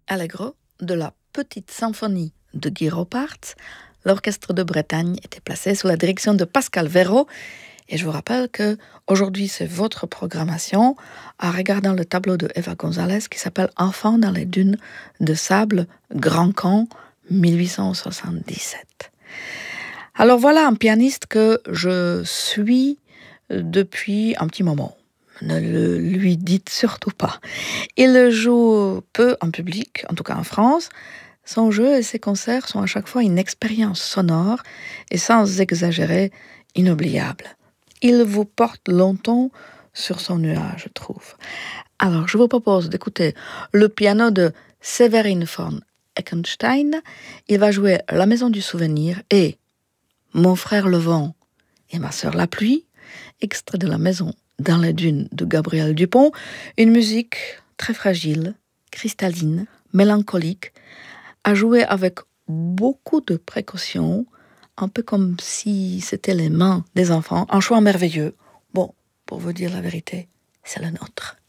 Allegro de la Petite Symphonie de Guy Ropart. L'Orchestre de Bretagne était placé sous la direction de Pascal Verreau. Et je vous rappelle que aujourd'hui c'est votre programmation en regardant le tableau de Eva González qui s'appelle Enfant dans les dunes de sable, Grand Camp, 1877. Alors voilà un pianiste que je suis depuis un petit moment. Ne le lui dites surtout pas. Il joue peu en public, en tout cas en France. Son jeu et ses concerts sont à chaque fois une expérience sonore et sans exagérer, inoubliable. Il vous porte longtemps sur son nuage, je trouve. Alors, je vous propose d'écouter le piano de Séverine von Eckenstein. Il va jouer La Maison du Souvenir et Mon frère le vent et ma sœur la pluie, extrait de La Maison dans les dunes de Gabriel Dupont, une musique très fragile, cristalline, mélancolique, à jouer avec beaucoup de précaution, un peu comme si c'était les mains des enfants, un choix merveilleux. Bon, pour vous dire la vérité, c'est le nôtre.